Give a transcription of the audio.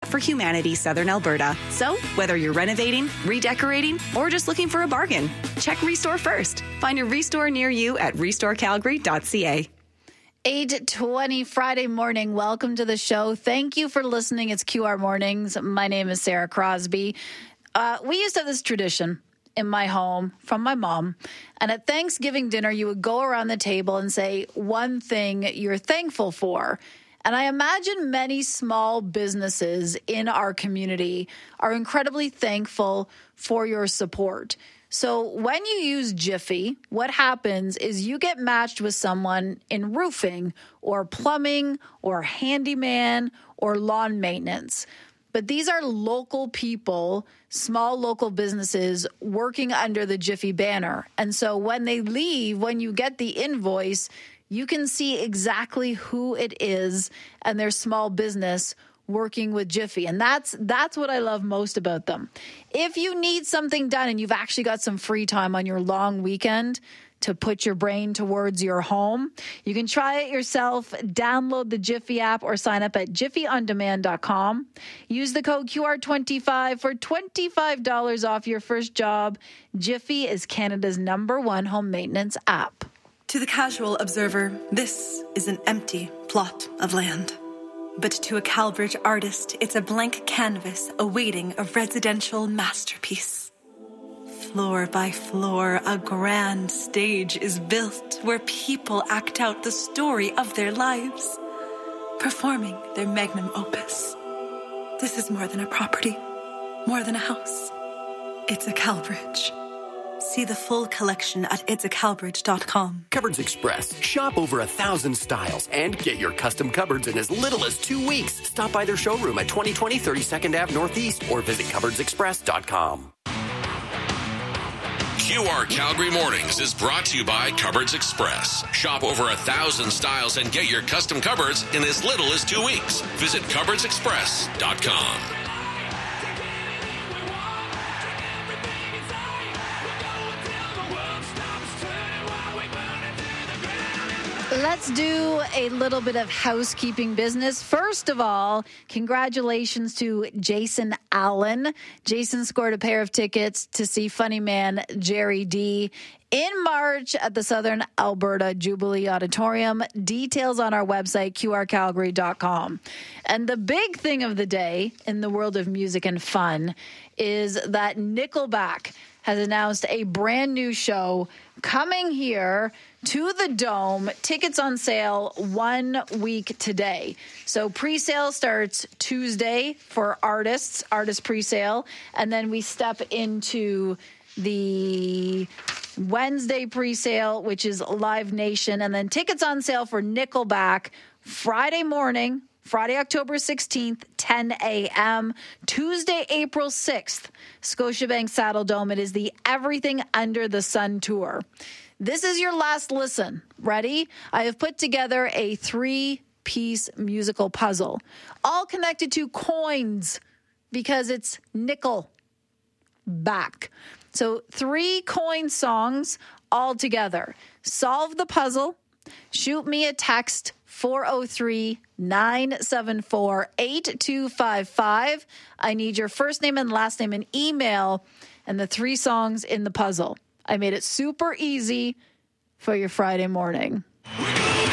for Humanity Southern Alberta. So, whether you're renovating, redecorating, or just looking for a bargain, check Restore first. Find a Restore near you at restorecalgary.ca. 8:20 Friday morning. Welcome to the show. Thank you for listening. It's QR Mornings. My name is Sarah Crosby. We used to have this tradition in my home from my mom. And at Thanksgiving dinner, you would go around the table and say one thing you're thankful for. And I imagine many small businesses in our community are incredibly thankful for your support. So when you use Jiffy, what happens is you get matched with someone in roofing or plumbing or handyman or lawn maintenance. But these are local people, small local businesses working under the Jiffy banner. And so when they leave, when you get the invoice, you can see exactly who it is and their small business working with Jiffy. And that's what I love most about them. If you need something done and you've actually got some free time on your long weekend to put your brain towards your home, you can try it yourself. Download the Jiffy app or sign up at jiffyondemand.com. Use the code QR25 for $25 off your first job. Jiffy is Canada's #1 home maintenance app. To the casual observer, this is an empty plot of land. But to a Calvert artist, it's a blank canvas awaiting a residential masterpiece. Floor by floor, a grand stage is built where people act out the story of their lives, performing their magnum opus. This is more than a property, more than a house. It's a Calbridge. See the full collection at itsacalbridge.com. Cupboards Express. Shop over 1,000 styles and get your custom cupboards in as little as 2 weeks. Stop by their showroom at 2020 32nd Ave Northeast or visit cupboardsexpress.com. QR Calgary Mornings is brought to you by Cupboards Express. Shop over 1,000 styles and get your custom cupboards in as little as 2 weeks. Visit cupboardsexpress.com. Let's do a little bit of housekeeping business. First of all, congratulations to Jason Allen. Jason scored a pair of tickets to see funny man Jerry D in March at the Southern Alberta Jubilee Auditorium. Details on our website, qrcalgary.com. And the big thing of the day in the world of music and fun is that Nickelback has announced a brand new show coming here to the Dome. Tickets on sale 1 week today. So pre-sale starts Tuesday for artist pre-sale. And then we step into the Wednesday pre-sale, which is Live Nation. And then tickets on sale for Nickelback Friday morning, Friday, October 16th, 10 a.m. Tuesday, April 6th, Scotiabank Saddle Dome. It is the Everything Under the Sun tour. This is your last listen. Ready? I have put together a 3-piece musical puzzle, all connected to coins because it's nickel back. So 3 coin songs all together. Solve the puzzle. Shoot me a text, 403-974-8255. I need your first name and last name and email and the 3 songs in the puzzle. I made it super easy for your Friday morning.